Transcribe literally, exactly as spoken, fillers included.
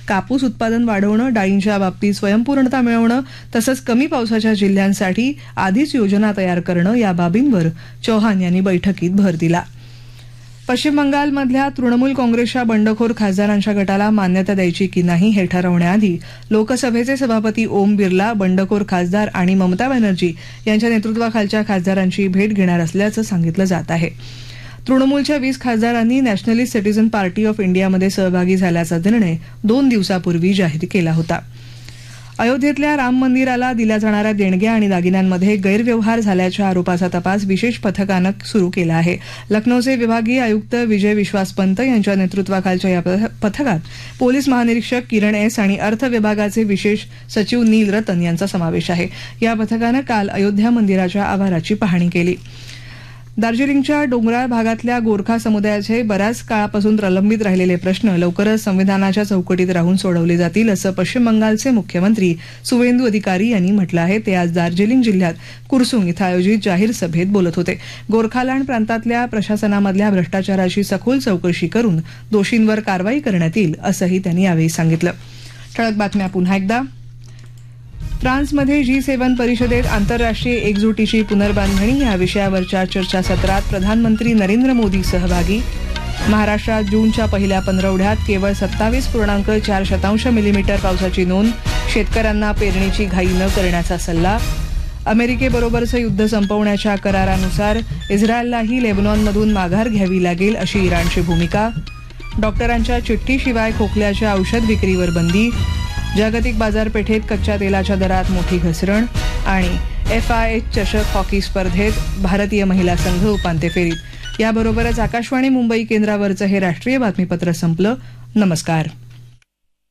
कापूस उत्पादन वाढवणं, डाळींच्या बाबतीत स्वयंपूर्णता मिळवणं तसंच कमी पावसाच्या जिल्ह्यांसाठी आधीच योजना तयार करणं या बाबींवर चौहान यांनी बैठकीत भर दिला. पश्चिम बंगालमधल्या तृणमूल काँग्रेसच्या बंडखोर खासदारांच्या गटाला मान्यता द्यायची की नाही हे ठरवण्याआधी लोकसभेचे सभापती ओम बिर्ला बंडखोर खासदार आणि ममता बॅनर्जी यांच्या नेतृत्वाखालच्या खासदारांची भेट घेणार असल्याचं सांगितलं जात आहे. तृणमूलच्या वीस खासदारांनी नॅशनलिस्ट सिटीझन पार्टी ऑफ इंडियामध्ये सहभागी झाल्याचा निर्णय दोन दिवसापूर्वी जाहीर केला होता. अयोध्येतल्या राम मंदिराला दिल्या जाणाऱ्या देणग्या आणि दागिन्यांमध्ये गैरव्यवहार झाल्याच्या आरोपाचा तपास विशेष पथकानं सुरू केला आहे. लखनौचे विभागीय आयुक्त विजय विश्वास पंत यांच्या नेतृत्वाखालच्या या पथकात पोलीस महानिरीक्षक किरण एस आणि अर्थ विभागाचे विशेष सचिव नील रतन यांचा समावेश आहे. या पथकानं काल अयोध्या मंदिराच्या आवाराची पाहणी केली. दार्जिलिंगच्या डोंगराळ भागातल्या गोरखा समुदायाचे बऱ्याच काळापासून प्रलंबित राहिलेले प्रश्न लवकरच संविधानाच्या चौकटीत राहून सोडवले जातील असं पश्चिम बंगालचे मुख्यमंत्री सुवेंदू अधिकारी यांनी म्हटलं आहे. ते आज दार्जिलिंग जिल्ह्यात कुरसुंग इथं आयोजित जाहीर सभेत बोलत होते. गोरखालँड प्रांतातल्या प्रशासनामधल्या भ्रष्टाचाराची सखोल चौकशी करून दोषींवर कारवाई करण्यात येईल असंही त्यांनी यावेळी सांगितलं. ठळक बातम्या पुन्हा एकदा. फ्रान्समध्ये जी सेव्हन परिषदेत आंतरराष्ट्रीय एकजुटीची पुनर्बांधणी या विषयावरच्या चर्चासत्रात प्रधानमंत्री नरेंद्र मोदी सहभागी. महाराष्ट्रात जूनच्या पहिल्या पंधरवड्यात केवळ सत्तावीस पूर्णांक चार शतांश मिलीमीटर पावसाची नोंद. शेतकऱ्यांना पेरणीची घाई न करण्याचा सल्ला. अमेरिकेबरोबरचं युद्ध संपवण्याच्या करारानुसार इस्रायललाही लेबनॉनमधून माघार घ्यावी लागेल अशी इराणची भूमिका. डॉक्टरांच्या चिठ्ठीशिवाय खोकल्याच्या औषध विक्रीवर बंदी. जागतिक बाजारपेठेत कच्च्या तेलाच्या दरात मोठी घसरण. आणि एफ आय एच चषक हॉकी स्पर्धेत भारतीय महिला संघ उपांत्य फेरीत. याबरोबरच आकाशवाणी मुंबई केंद्रावरचं हे राष्ट्रीय बातमीपत्र संपलं. नमस्कार.